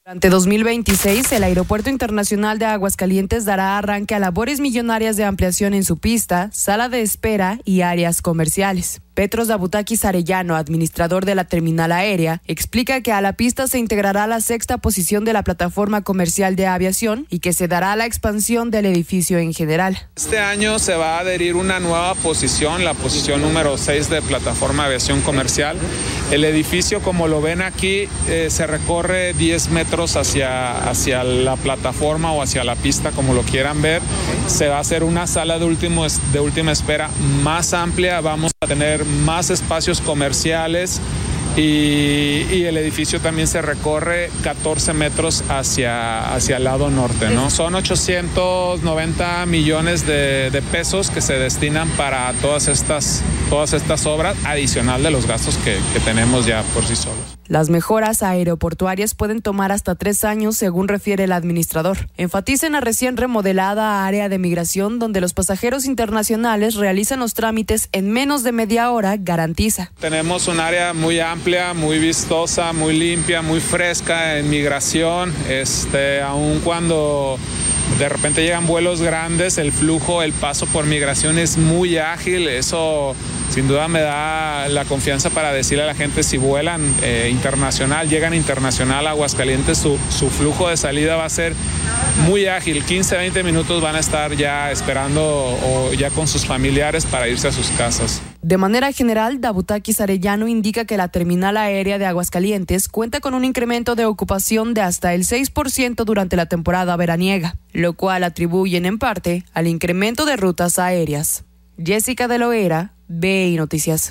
Durante 2026, el Aeropuerto Internacional de Aguascalientes dará arranque a labores millonarias de ampliación en su pista, sala de espera y áreas comerciales. Petros Dabutakis Arellano, administrador de la terminal aérea, explica que a la pista se integrará la sexta posición de la plataforma comercial de aviación y que se dará la expansión del edificio en general. Este año se va a adherir una nueva posición, la posición número 6 de plataforma de aviación comercial. El edificio, como lo ven aquí, se recorre 10 metros hacia la plataforma o hacia la pista, como lo quieran ver. Se va a hacer una sala de última espera más amplia. Vamos a tener más espacios comerciales y el edificio también se recorre 14 metros hacia el lado norte, ¿no? Son 890 millones de pesos que se destinan para todas estas obras, adicional de los gastos que tenemos ya por sí solos. Las mejoras aeroportuarias pueden tomar hasta 3 años, según refiere el administrador. Enfatiza en la recién remodelada área de migración, donde los pasajeros internacionales realizan los trámites en menos de media hora, garantiza. Tenemos un área muy amplia, muy vistosa, muy limpia, muy fresca en migración. Aun cuando de repente llegan vuelos grandes, el paso por migración es muy ágil. Eso sin duda me da la confianza para decirle a la gente, si vuelan llegan internacional a Aguascalientes, su flujo de salida va a ser muy ágil. 15-20 minutos van a estar ya esperando o ya con sus familiares para irse a sus casas. De manera general, Dabutakis Arellano indica que la terminal aérea de Aguascalientes cuenta con un incremento de ocupación de hasta el 6% durante la temporada veraniega, lo cual atribuyen en parte al incremento de rutas aéreas. Jessica de Loera, BI Noticias.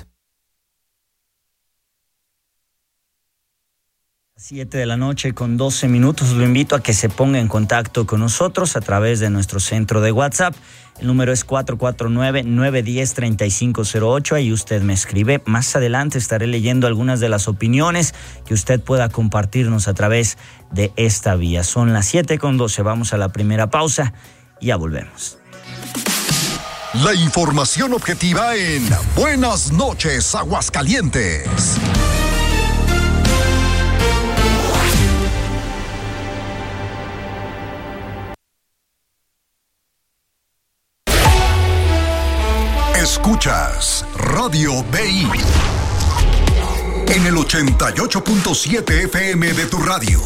7:12 p.m. Lo invito a que se ponga en contacto con nosotros a través de nuestro centro de WhatsApp. El número es 449-910-3508. Ahí usted me escribe. Más adelante estaré leyendo algunas de las opiniones que usted pueda compartirnos a través de esta vía. Son las 7:12. Vamos a la primera pausa y ya volvemos. La información objetiva en Buenas noches, Aguascalientes. Escuchas Radio BI en el 88.7 FM de tu radio.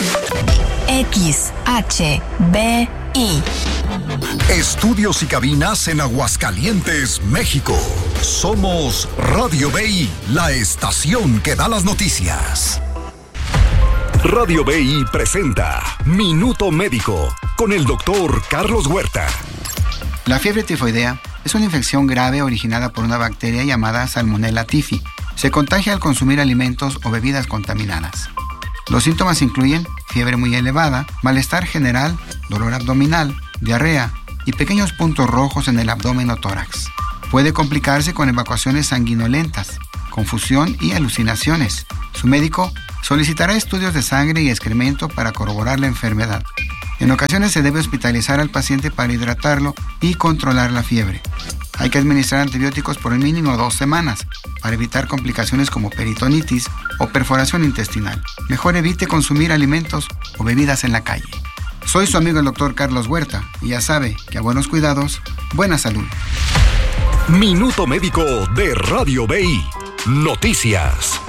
XHBI. Estudios y cabinas en Aguascalientes, México. Somos Radio BI, la estación que da las noticias. Radio BI presenta Minuto Médico con el doctor Carlos Huerta. La fiebre tifoidea es una infección grave originada por una bacteria llamada Salmonella typhi. Se contagia al consumir alimentos o bebidas contaminadas. Los síntomas incluyen fiebre muy elevada, malestar general, dolor abdominal, diarrea y pequeños puntos rojos en el abdomen o tórax. Puede complicarse con evacuaciones sanguinolentas, confusión y alucinaciones. Su médico solicitará estudios de sangre y excremento para corroborar la enfermedad. En ocasiones se debe hospitalizar al paciente para hidratarlo y controlar la fiebre. Hay que administrar antibióticos por el mínimo 2 semanas para evitar complicaciones como peritonitis o perforación intestinal. Mejor evite consumir alimentos o bebidas en la calle. Soy su amigo el doctor Carlos Huerta y ya sabe que a buenos cuidados, buena salud. Minuto Médico de Radio BI. Noticias.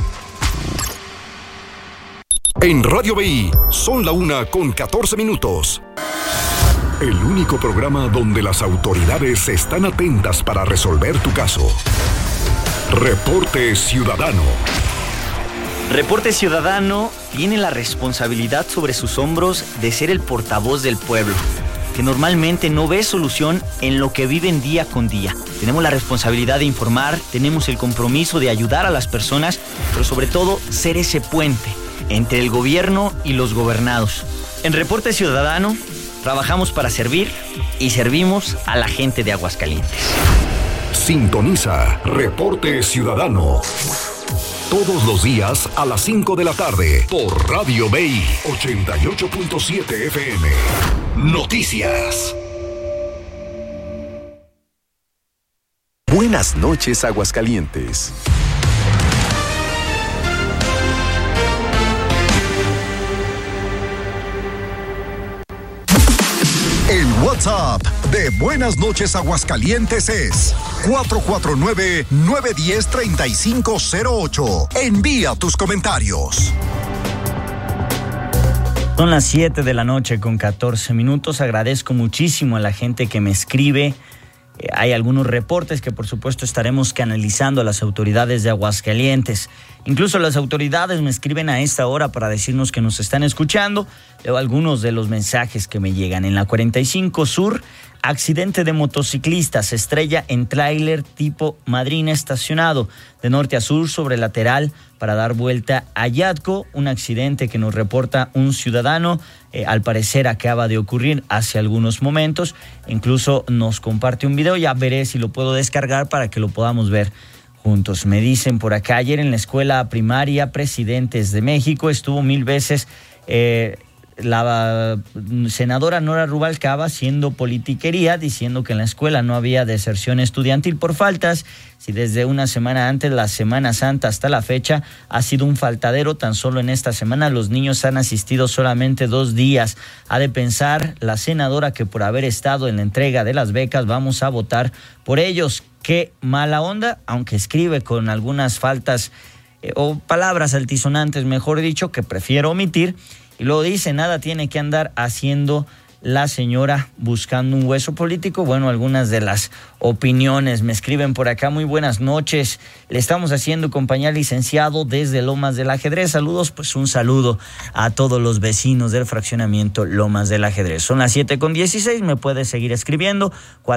En Radio BI son la 1:14 p.m. El único programa donde las autoridades están atentas para resolver tu caso. Reporte Ciudadano. Reporte Ciudadano tiene la responsabilidad sobre sus hombros de ser el portavoz del pueblo, que normalmente no ve solución en lo que viven día con día. Tenemos la responsabilidad de informar, tenemos el compromiso de ayudar a las personas, pero sobre todo ser ese puente entre el gobierno y los gobernados. En Reporte Ciudadano trabajamos para servir y servimos a la gente de Aguascalientes. Sintoniza Reporte Ciudadano todos los días a las 5 de la tarde por Radio BI 88.7 FM. Noticias. Buenas noches, Aguascalientes. WhatsApp de Buenas Noches Aguascalientes es 449-910-3508. Envía tus comentarios. Son las 7 de la noche con 14 minutos. Agradezco muchísimo a la gente que me escribe. Hay algunos reportes que por supuesto estaremos canalizando a las autoridades de Aguascalientes. Incluso las autoridades me escriben a esta hora para decirnos que nos están escuchando. Leo algunos de los mensajes que me llegan. En la 45 Sur, accidente de motociclista, se estrella en tráiler tipo Madrina estacionado de norte a sur sobre lateral para dar vuelta a Yadco. Un accidente que nos reporta un ciudadano. Al parecer acaba de ocurrir hace algunos momentos. Incluso nos comparte un video. Ya veré si lo puedo descargar para que lo podamos ver juntos. Me dicen por acá, ayer en la escuela primaria Presidentes de México estuvo 1000 veces la senadora Nora Rubalcaba haciendo politiquería, diciendo que en la escuela no había deserción estudiantil por faltas. Si desde una semana antes, la Semana Santa, hasta la fecha ha sido un faltadero, tan solo en esta semana los niños han asistido solamente 2 días. Ha de pensar la senadora que por haber estado en la entrega de las becas vamos a votar por ellos. Qué mala onda, aunque escribe con algunas faltas o palabras altisonantes, mejor dicho, que prefiero omitir. Y luego dice, nada tiene que andar haciendo la señora buscando un hueso político. Bueno, algunas de las opiniones me escriben por acá. Muy buenas noches. Le estamos haciendo compañía al licenciado desde Lomas del Ajedrez. Saludos, pues un saludo a todos los vecinos del fraccionamiento Lomas del Ajedrez. Son las 7:16. Me puede seguir escribiendo.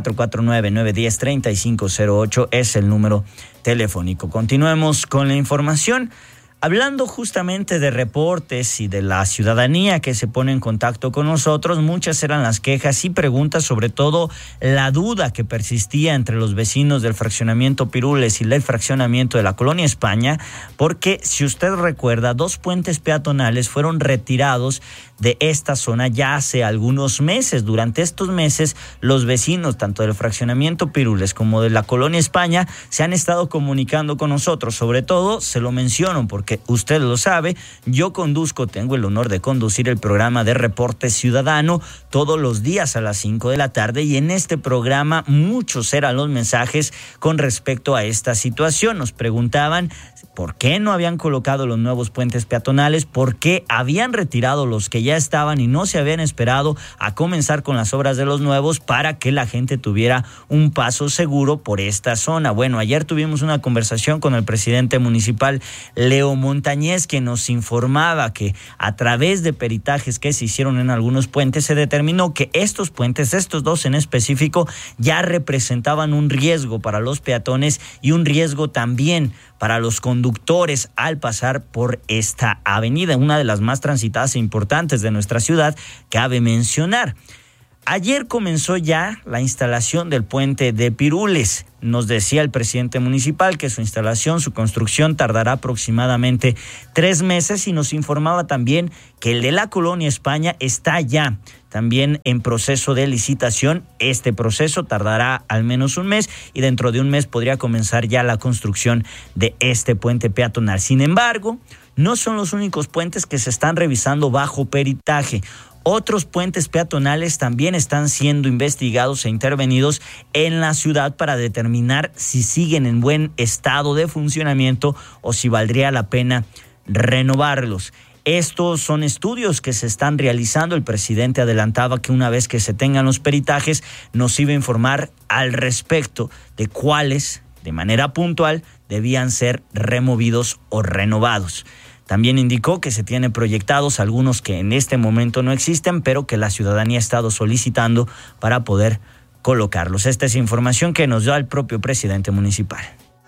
449-910-3508 es el número telefónico. Continuemos con la información. Hablando justamente de reportes y de la ciudadanía que se pone en contacto con nosotros, muchas eran las quejas y preguntas, sobre todo la duda que persistía entre los vecinos del fraccionamiento Pirules y del fraccionamiento de la Colonia España, porque si usted recuerda, 2 puentes peatonales fueron retirados de esta zona ya hace algunos meses. Durante estos meses, los vecinos, tanto del fraccionamiento Pirules como de la Colonia España, se han estado comunicando con nosotros. Sobre todo, se lo menciono porque usted lo sabe, yo tengo el honor de conducir el programa de Reporte Ciudadano todos los días a las 5 de la tarde, y en este programa muchos eran los mensajes con respecto a esta situación. Nos preguntaban por qué no habían colocado los nuevos puentes peatonales, por qué habían retirado los que ya estaban y no se habían esperado a comenzar con las obras de los nuevos para que la gente tuviera un paso seguro por esta zona. Bueno, ayer tuvimos una conversación con el presidente municipal, Leo Montañez, que nos informaba que a través de peritajes que se hicieron en algunos puentes se determinó que estos puentes, estos 2 en específico, ya representaban un riesgo para los peatones y un riesgo también para los conductores al pasar por esta avenida, una de las más transitadas e importantes de nuestra ciudad, cabe mencionar. Ayer comenzó ya la instalación del puente de Pirules. Nos decía el presidente municipal que su instalación, su construcción tardará aproximadamente 3 meses, y nos informaba también que el de la Colonia España está ya también en proceso de licitación. Este proceso tardará al menos 1 mes y dentro de 1 mes podría comenzar ya la construcción de este puente peatonal. Sin embargo, no son los únicos puentes que se están revisando bajo peritaje. Otros puentes peatonales también están siendo investigados e intervenidos en la ciudad para determinar si siguen en buen estado de funcionamiento o si valdría la pena renovarlos. Estos son estudios que se están realizando. El presidente adelantaba que una vez que se tengan los peritajes nos iba a informar al respecto de cuáles, de manera puntual, debían ser removidos o renovados. También indicó que se tienen proyectados algunos que en este momento no existen, pero que la ciudadanía ha estado solicitando para poder colocarlos. Esta es información que nos da el propio presidente municipal.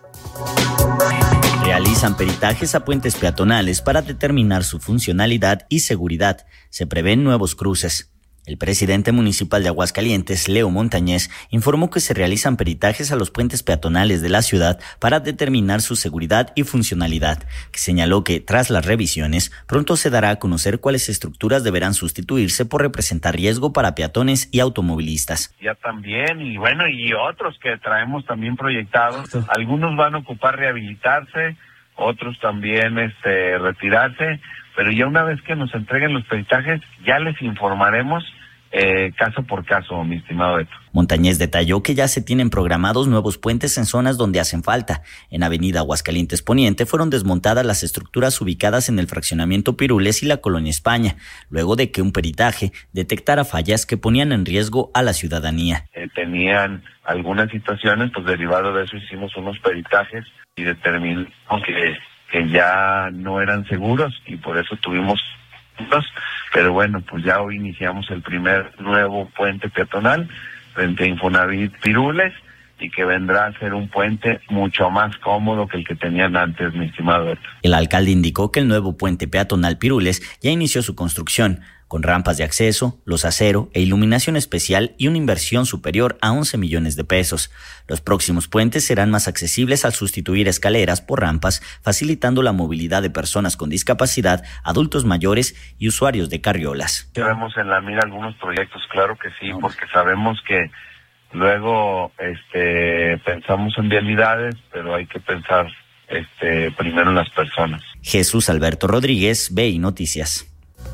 Realizan peritajes a puentes peatonales para determinar su funcionalidad y seguridad. Se prevén nuevos cruces. El presidente municipal de Aguascalientes, Leo Montañez, informó que se realizan peritajes a los puentes peatonales de la ciudad para determinar su seguridad y funcionalidad, que señaló que tras las revisiones pronto se dará a conocer cuáles estructuras deberán sustituirse por representar riesgo para peatones y automovilistas. Ya también, y bueno, y otros que traemos también proyectados, algunos van a ocupar rehabilitarse, otros también retirarse, pero ya una vez que nos entreguen los peritajes, ya les informaremos caso por caso, mi estimado Beto. Montañez detalló que ya se tienen programados nuevos puentes en zonas donde hacen falta. En Avenida Aguascalientes Poniente fueron desmontadas las estructuras ubicadas en el fraccionamiento Pirules y la Colonia España, luego de que un peritaje detectara fallas que ponían en riesgo a la ciudadanía. Tenían algunas situaciones, pues derivado de eso hicimos unos peritajes y determinamos que ya no eran seguros y por eso tuvimos... Pero bueno, pues ya hoy iniciamos el primer nuevo puente peatonal frente a Infonavit Pirules y que vendrá a ser un puente mucho más cómodo que el que tenían antes, mi estimado Beto. El alcalde indicó que el nuevo puente peatonal Pirules ya inició su construcción, con rampas de acceso, losacero e iluminación especial y una inversión superior a 11 millones de pesos. Los próximos puentes serán más accesibles al sustituir escaleras por rampas, facilitando la movilidad de personas con discapacidad, adultos mayores y usuarios de carriolas. Tenemos en la mira algunos proyectos, claro que sí, porque sabemos que luego pensamos en vialidades, pero hay que pensar primero en las personas. Jesús Alberto Rodríguez, BI Noticias.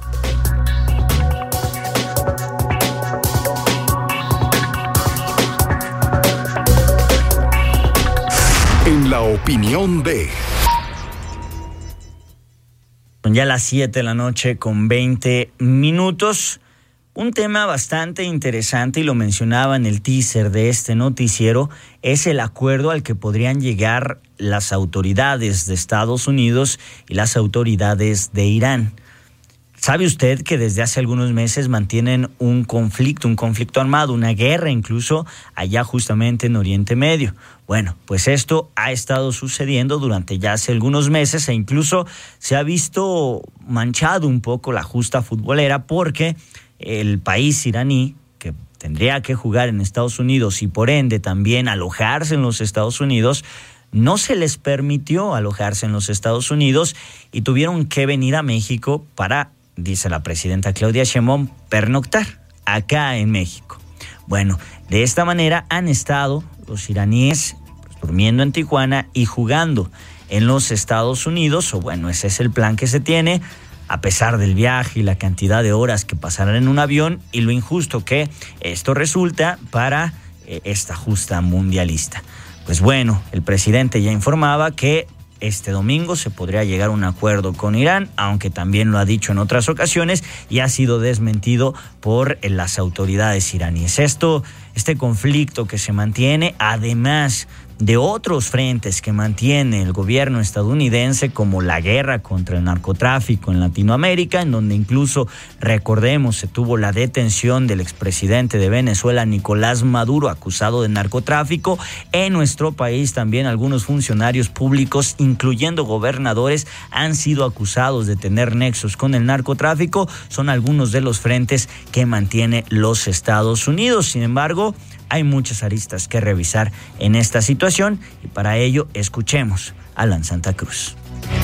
En la opinión de... Son ya las 7 de la noche con 20 minutos. Un tema bastante interesante, y lo mencionaba en el teaser de este noticiero, es el acuerdo al que podrían llegar las autoridades de Estados Unidos y las autoridades de Irán. ¿Sabe usted que desde hace algunos meses mantienen un conflicto armado, una guerra incluso allá justamente en Oriente Medio? Bueno, pues esto ha estado sucediendo durante ya hace algunos meses e incluso se ha visto manchado un poco la justa futbolera porque el país iraní, que tendría que jugar en Estados Unidos y por ende también alojarse en los Estados Unidos, no se les permitió alojarse en los Estados Unidos y tuvieron que venir a México para, dice la presidenta Claudia Sheinbaum, pernoctar acá en México. Bueno, de esta manera han estado los iraníes durmiendo en Tijuana y jugando en los Estados Unidos, o bueno, ese es el plan que se tiene, a pesar del viaje y la cantidad de horas que pasarán en un avión y lo injusto que esto resulta para esta justa mundialista. Pues bueno, el presidente ya informaba que este domingo se podría llegar a un acuerdo con Irán, aunque también lo ha dicho en otras ocasiones y ha sido desmentido por las autoridades iraníes. Este conflicto que se mantiene, además de otros frentes que mantiene el gobierno estadounidense, como la guerra contra el narcotráfico en Latinoamérica, en donde incluso, recordemos, se tuvo la detención del expresidente de Venezuela, Nicolás Maduro, acusado de narcotráfico. En nuestro país también algunos funcionarios públicos, incluyendo gobernadores, han sido acusados de tener nexos con el narcotráfico. Son algunos de los frentes que mantiene los Estados Unidos. Sin embargo, hay muchas aristas que revisar en esta situación y para ello escuchemos a Alan Santa Cruz.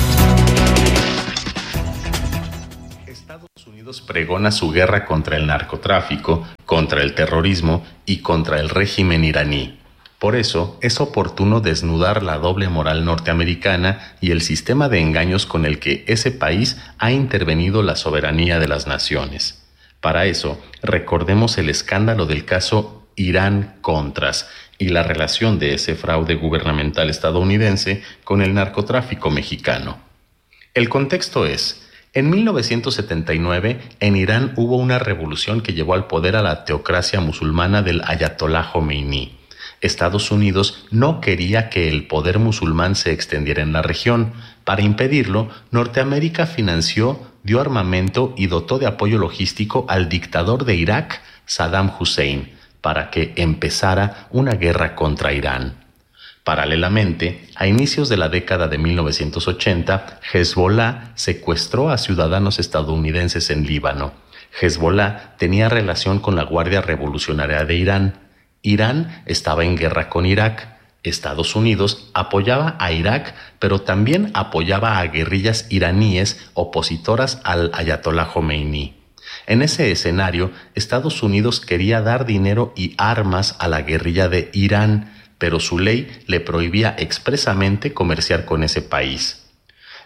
Estados Unidos pregona su guerra contra el narcotráfico, contra el terrorismo y contra el régimen iraní. Por eso es oportuno desnudar la doble moral norteamericana y el sistema de engaños con el que ese país ha intervenido la soberanía de las naciones. Para eso, recordemos el escándalo del caso Irán-Contras y la relación de ese fraude gubernamental estadounidense con el narcotráfico mexicano. El contexto es: en 1979 en Irán hubo una revolución que llevó al poder a la teocracia musulmana del Ayatolá Jomeini. Estados Unidos no quería que el poder musulmán se extendiera en la región. Para impedirlo, Norteamérica financió, dio armamento y dotó de apoyo logístico al dictador de Irak, Saddam Hussein, para que empezara una guerra contra Irán. Paralelamente, a inicios de la década de 1980, Hezbollah secuestró a ciudadanos estadounidenses en Líbano. Hezbollah tenía relación con la Guardia Revolucionaria de Irán. Irán estaba en guerra con Irak. Estados Unidos apoyaba a Irak, pero también apoyaba a guerrillas iraníes opositoras al Ayatolá Jomeini. En ese escenario, Estados Unidos quería dar dinero y armas a la guerrilla de Irán, pero su ley le prohibía expresamente comerciar con ese país.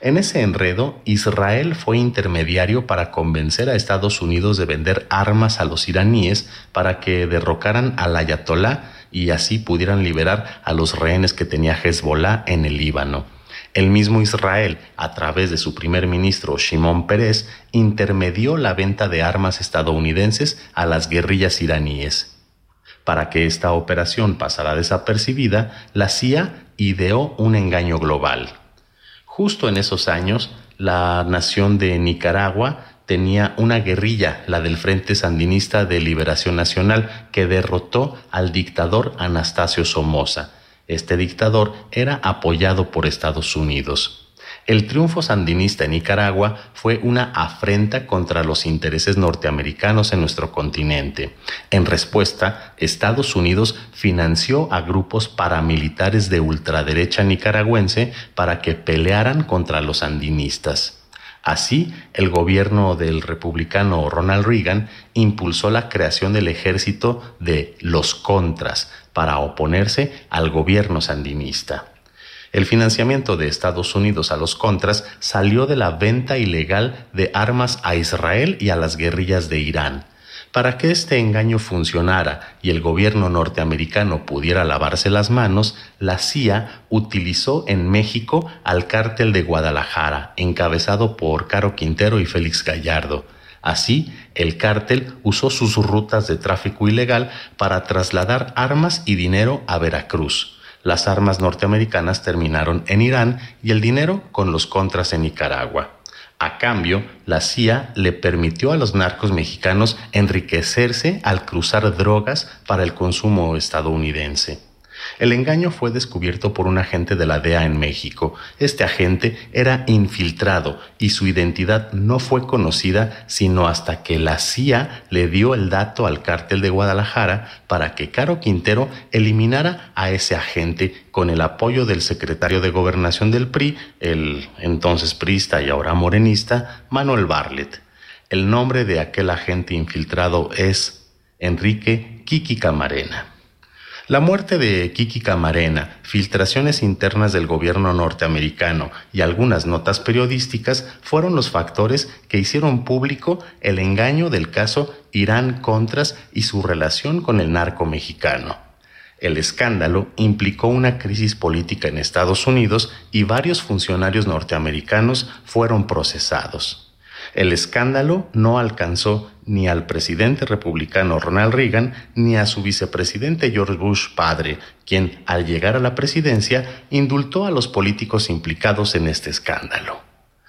En ese enredo, Israel fue intermediario para convencer a Estados Unidos de vender armas a los iraníes para que derrocaran al ayatolá y así pudieran liberar a los rehenes que tenía Hezbollah en el Líbano. El mismo Israel, a través de su primer ministro Shimon Peres, intermedió la venta de armas estadounidenses a las guerrillas iraníes. Para que esta operación pasara desapercibida, la CIA ideó un engaño global. Justo en esos años, la nación de Nicaragua tenía una guerrilla, la del Frente Sandinista de Liberación Nacional, que derrotó al dictador Anastasio Somoza. Este dictador era apoyado por Estados Unidos. El triunfo sandinista en Nicaragua fue una afrenta contra los intereses norteamericanos en nuestro continente. En respuesta, Estados Unidos financió a grupos paramilitares de ultraderecha nicaragüense para que pelearan contra los sandinistas. Así, el gobierno del republicano Ronald Reagan impulsó la creación del ejército de los Contras para oponerse al gobierno sandinista. El financiamiento de Estados Unidos a los Contras salió de la venta ilegal de armas a Israel y a las guerrillas de Irán. Para que este engaño funcionara y el gobierno norteamericano pudiera lavarse las manos, la CIA utilizó en México al Cártel de Guadalajara, encabezado por Caro Quintero y Félix Gallardo. Así, el cártel usó sus rutas de tráfico ilegal para trasladar armas y dinero a Veracruz. Las armas norteamericanas terminaron en Irán y el dinero con los Contras en Nicaragua. A cambio, la CIA le permitió a los narcos mexicanos enriquecerse al cruzar drogas para el consumo estadounidense. El engaño fue descubierto por un agente de la DEA en México. Este agente era infiltrado y su identidad no fue conocida sino hasta que la CIA le dio el dato al Cártel de Guadalajara para que Caro Quintero eliminara a ese agente con el apoyo del secretario de Gobernación del PRI, el entonces priista y ahora morenista, Manuel Bartlett. El nombre de aquel agente infiltrado es Enrique Kiki Camarena. La muerte de Kiki Camarena, filtraciones internas del gobierno norteamericano y algunas notas periodísticas fueron los factores que hicieron público el engaño del caso Irán-Contras y su relación con el narco mexicano. El escándalo implicó una crisis política en Estados Unidos y varios funcionarios norteamericanos fueron procesados. El escándalo no alcanzó ni al presidente republicano Ronald Reagan ni a su vicepresidente George Bush padre, quien, al llegar a la presidencia, indultó a los políticos implicados en este escándalo.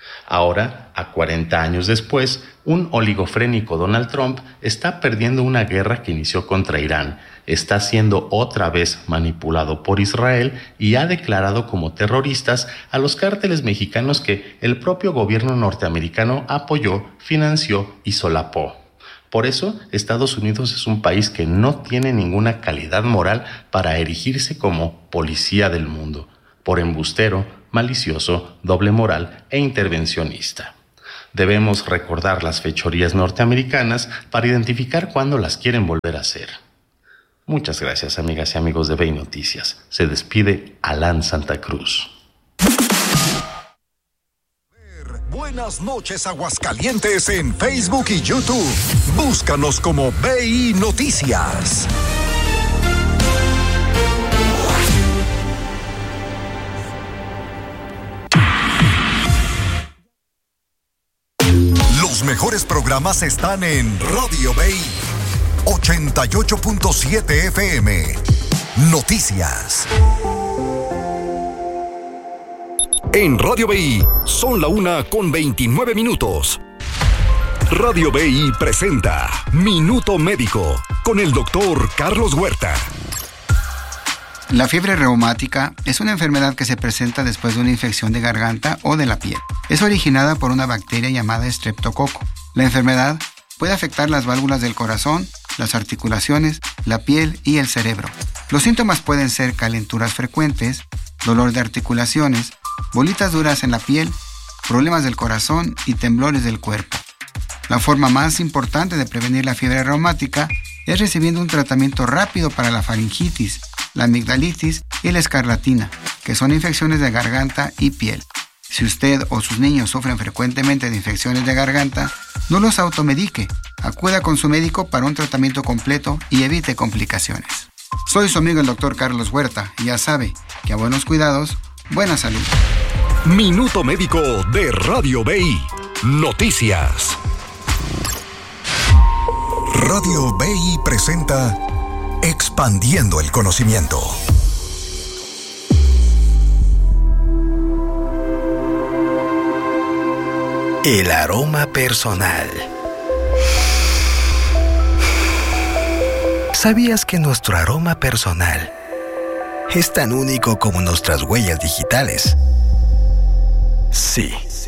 Ahora, a 40 años después, un oligofrénico Donald Trump está perdiendo una guerra que inició contra Irán, está siendo otra vez manipulado por Israel y ha declarado como terroristas a los cárteles mexicanos que el propio gobierno norteamericano apoyó, financió y solapó. Por eso, Estados Unidos es un país que no tiene ninguna calidad moral para erigirse como policía del mundo, por embustero, malicioso, doble moral e intervencionista. Debemos recordar las fechorías norteamericanas para identificar cuándo las quieren volver a hacer. Muchas gracias, amigas y amigos de BEI Noticias. Se despide Alan Santa Cruz. Buenas noches, Aguascalientes en Facebook y YouTube. Búscanos como BEI Noticias. Los mejores programas están en Radio BEI 88.7 FM. Noticias. En Radio BEI son la 1:29. Radio BEI presenta Minuto Médico con el doctor Carlos Huerta. La fiebre reumática es una enfermedad que se presenta después de una infección de garganta o de la piel. Es originada por una bacteria llamada Streptococo. La enfermedad puede afectar las válvulas del corazón, las articulaciones, la piel y el cerebro. Los síntomas pueden ser calenturas frecuentes, dolor de articulaciones, bolitas duras en la piel, problemas del corazón y temblores del cuerpo. La forma más importante de prevenir la fiebre reumática es recibiendo un tratamiento rápido para la faringitis, la amigdalitis y la escarlatina, que son infecciones de garganta y piel. Si usted o sus niños sufren frecuentemente de infecciones de garganta, no los automedique. Acuda con su médico para un tratamiento completo y evite complicaciones. Soy su amigo el Dr. Carlos Huerta y ya sabe que a buenos cuidados, buena salud. Minuto Médico de Radio BI. Noticias. Radio BI presenta Expandiendo el Conocimiento. El aroma personal. ¿Sabías que nuestro aroma personal es tan único como nuestras huellas digitales? Sí.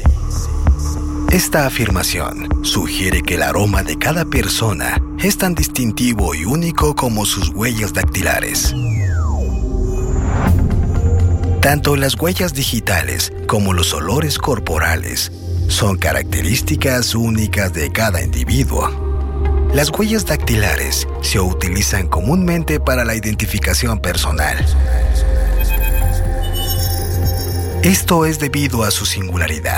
Esta afirmación sugiere que el aroma de cada persona es tan distintivo y único como sus huellas dactilares. Tanto las huellas digitales como los olores corporales son características únicas de cada individuo. Las huellas dactilares se utilizan comúnmente para la identificación personal. Esto es debido a su singularidad.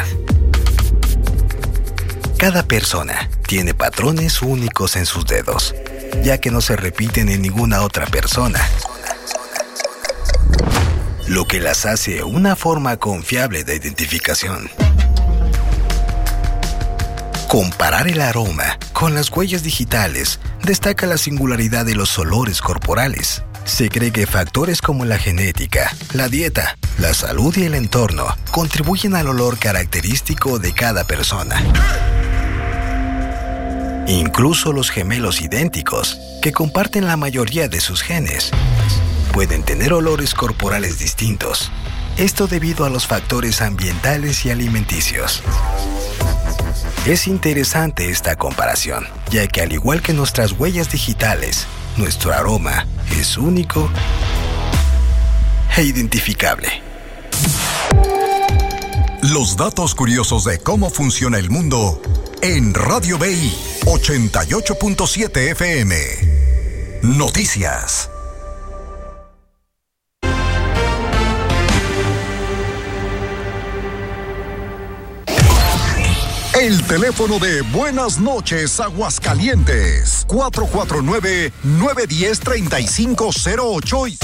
Cada persona tiene patrones únicos en sus dedos, ya que no se repiten en ninguna otra persona, lo que las hace una forma confiable de identificación. Comparar el aroma con las huellas digitales destaca la singularidad de los olores corporales. Se cree que factores como la genética, la dieta, la salud y el entorno contribuyen al olor característico de cada persona. Incluso los gemelos idénticos, que comparten la mayoría de sus genes, pueden tener olores corporales distintos. Esto debido a los factores ambientales y alimenticios. Es interesante esta comparación, ya que al igual que nuestras huellas digitales, nuestro aroma es único e identificable. Los datos curiosos de cómo funciona el mundo en Radio BI 88.7 FM. Noticias. El teléfono de Buenas Noches Aguascalientes, 449-910-3508.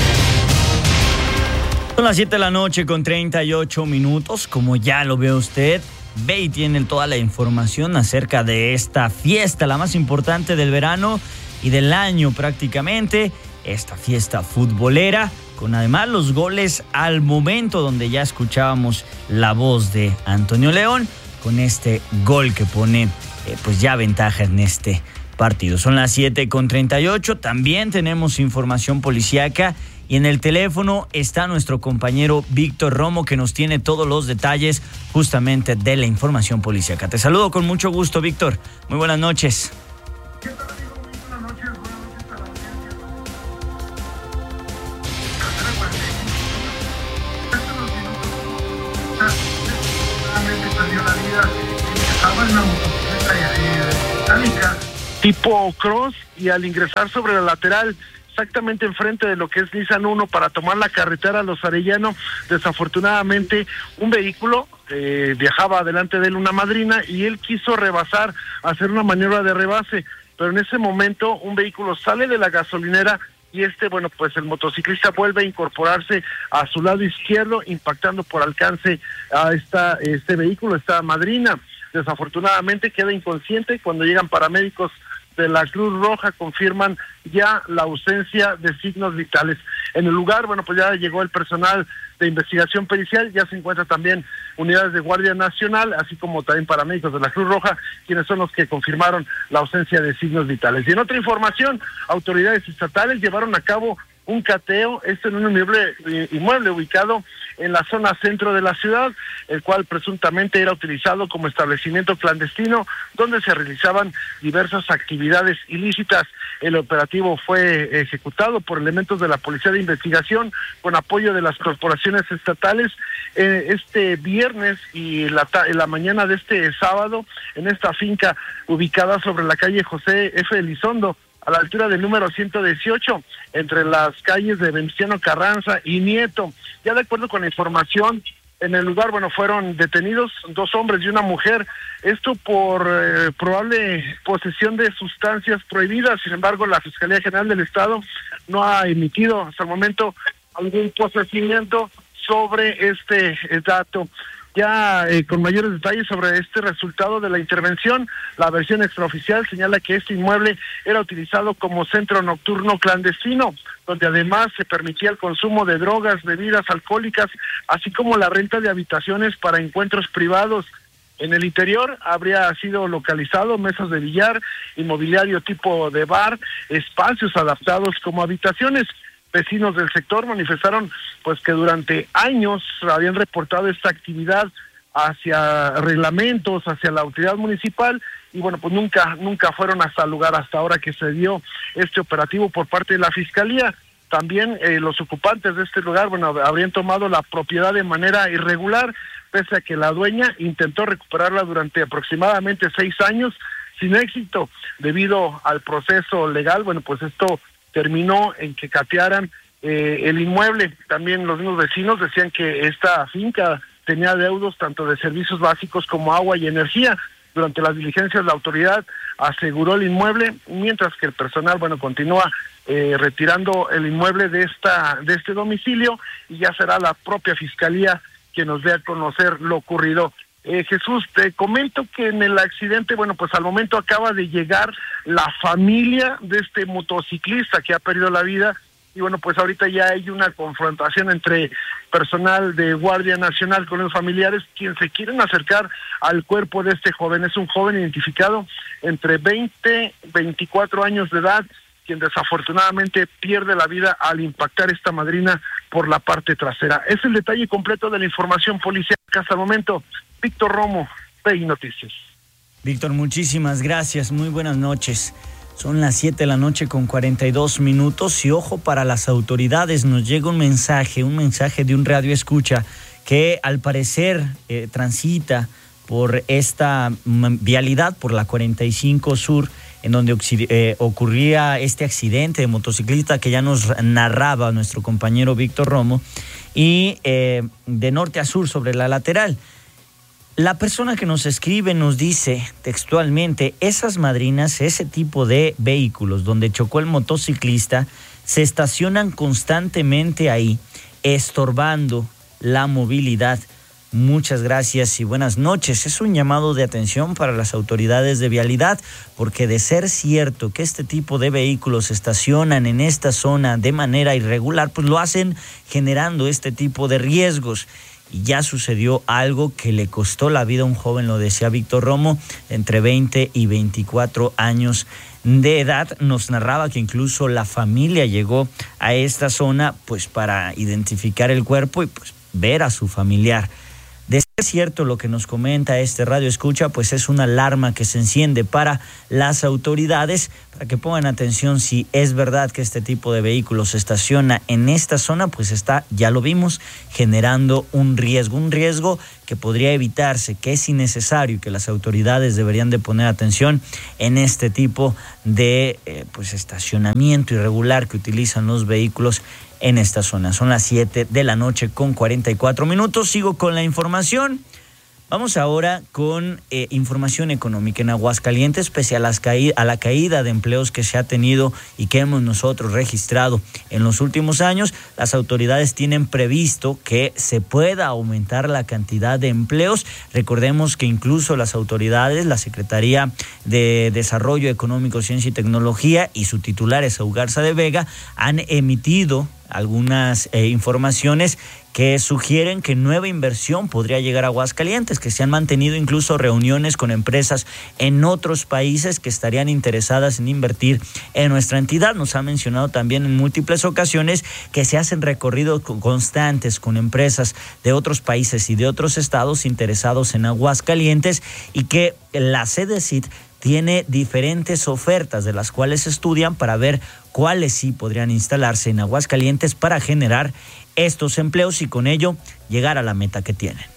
Son las 7 de la noche con 38 minutos. Como ya lo ve usted, BI tiene toda la información acerca de esta fiesta, la más importante del verano y del año prácticamente. Esta fiesta futbolera, con además los goles al momento, donde ya escuchábamos la voz de Antonio León, con este gol que pone pues ya ventaja en este partido. Son las 7:38, también tenemos información policíaca y en el teléfono está nuestro compañero Víctor Romo, que nos tiene todos los detalles justamente de la información policíaca. Te saludo con mucho gusto, Víctor. Muy buenas noches. ¿Qué tal, amigo? Muy buenas noches. Buenas noches a la audiencia. Hace unos minutos, perdió la vida, estaba en una motocicleta mecánica tipo cross, y al ingresar sobre la lateral exactamente enfrente de lo que es Nissan 1 para tomar la carretera Los Arellano, desafortunadamente un vehículo viajaba delante de él, una madrina, y él quiso rebasar, hacer una maniobra de rebase, pero en ese momento un vehículo sale de la gasolinera y pues el motociclista vuelve a incorporarse a su lado izquierdo, impactando por alcance a este vehículo, esta madrina. Desafortunadamente queda inconsciente. Cuando llegan paramédicos de la Cruz Roja, confirman ya la ausencia de signos vitales. En el lugar, pues ya llegó el personal de investigación pericial, ya se encuentran también unidades de Guardia Nacional, así como también paramédicos de la Cruz Roja, quienes son los que confirmaron la ausencia de signos vitales. Y en otra información, autoridades estatales llevaron a cabo un cateo, en un inmueble ubicado en la zona centro de la ciudad, el cual presuntamente era utilizado como establecimiento clandestino, donde se realizaban diversas actividades ilícitas. El operativo fue ejecutado por elementos de la Policía de Investigación con apoyo de las corporaciones estatales este viernes y la mañana de este sábado, en esta finca ubicada sobre la calle José F. Elizondo, a la altura del número 118, entre las calles de Venustiano Carranza y Nieto. Ya de acuerdo con la información En el lugar, fueron detenidos 2 hombres y una mujer, esto por probable posesión de sustancias prohibidas. Sin embargo, la Fiscalía General del Estado no ha emitido hasta el momento algún procedimiento sobre este dato. Ya con mayores detalles sobre este resultado de la intervención, la versión extraoficial señala que este inmueble era utilizado como centro nocturno clandestino, donde además se permitía el consumo de drogas, bebidas alcohólicas, así como la renta de habitaciones para encuentros privados. En el interior habría sido localizado mesas de billar, inmobiliario tipo de bar, espacios adaptados como habitaciones. Vecinos del sector manifestaron que durante años habían reportado esta actividad hacia reglamentos, hacia la autoridad municipal, y nunca fueron hasta el lugar, hasta ahora que se dio este operativo por parte de la Fiscalía. También los ocupantes de este lugar, habrían tomado la propiedad de manera irregular, pese a que la dueña intentó recuperarla durante aproximadamente 6 años, sin éxito. Debido al proceso legal, esto terminó en que catearan el inmueble. También los mismos vecinos decían que esta finca tenía deudos tanto de servicios básicos como agua y energía. Durante las diligencias la autoridad aseguró el inmueble, mientras que el personal continúa retirando el inmueble de este domicilio, y ya será la propia Fiscalía quien nos dé a conocer lo ocurrido. Jesús, te comento que en el accidente, al momento acaba de llegar la familia de este motociclista que ha perdido la vida, y ahorita ya hay una confrontación entre personal de Guardia Nacional con los familiares, quienes se quieren acercar al cuerpo de este joven. Es un joven identificado entre 20 y 24 años de edad, quien desafortunadamente pierde la vida al impactar esta madrina por la parte trasera. Es el detalle completo de la información policial hasta el momento. Víctor Romo, BI Noticias. Víctor, muchísimas gracias, muy buenas noches. Son las 7 de la noche con 42 minutos y ojo para las autoridades, nos llega un mensaje de un radio escucha que al parecer transita por esta vialidad, por la 45 Sur, en donde ocurría este accidente de motociclista que ya nos narraba nuestro compañero Víctor Romo, y de norte a sur sobre la lateral. La persona que nos escribe nos dice textualmente: esas madrinas, ese tipo de vehículos donde chocó el motociclista, se estacionan constantemente ahí, estorbando la movilidad. Muchas gracias y buenas noches. Es un llamado de atención para las autoridades de vialidad, porque de ser cierto que este tipo de vehículos se estacionan en esta zona de manera irregular, pues lo hacen generando este tipo de riesgos. Y ya sucedió algo que le costó la vida a un joven, lo decía Víctor Romo, entre 20 y 24 años de edad. Nos narraba que incluso la familia llegó a esta zona para identificar el cuerpo y ver a su familiar. De ser cierto lo que nos comenta este radio escucha, es una alarma que se enciende para las autoridades, para que pongan atención si es verdad que este tipo de vehículos se estaciona en esta zona, está, ya lo vimos, generando un riesgo que podría evitarse, que es innecesario y que las autoridades deberían de poner atención en este tipo de estacionamiento irregular que utilizan los vehículos en esta zona. Son las 7 de la noche con 44 minutos. Sigo con la información. Vamos ahora con información económica. En Aguascalientes, pese a la caída de empleos que se ha tenido y que hemos nosotros registrado en los últimos años, las autoridades tienen previsto que se pueda aumentar la cantidad de empleos. Recordemos que incluso las autoridades, la Secretaría de Desarrollo Económico, Ciencia y Tecnología y su titular, Esaú Garza de Vega, han emitido algunas informaciones que sugieren que nueva inversión podría llegar a Aguascalientes, que se han mantenido incluso reuniones con empresas en otros países que estarían interesadas en invertir en nuestra entidad. Nos ha mencionado también en múltiples ocasiones que se hacen recorridos constantes con empresas de otros países y de otros estados interesados en Aguascalientes, y que la CEDESID tiene diferentes ofertas de las cuales estudian para ver cuáles sí podrían instalarse en Aguascalientes para generar estos empleos y con ello llegar a la meta que tienen.